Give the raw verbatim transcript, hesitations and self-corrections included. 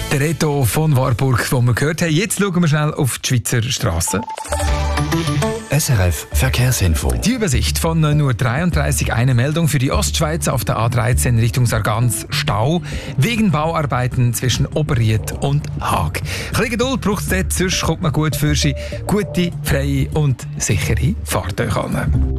Der Reto von Warburg, den wir gehört haben. Jetzt schauen wir schnell auf die Schweizer Strassen. S R F Verkehrsinfo. Die Übersicht von nur dreiunddreißig, eine Meldung für die Ostschweiz auf der A dreizehn Richtung Sargans, Stau wegen Bauarbeiten zwischen Oberried und Haag. Ein bisschen Geduld braucht es dort, sonst kommt man gut für Sie. Gute, freie und sichere Fahrt euch an.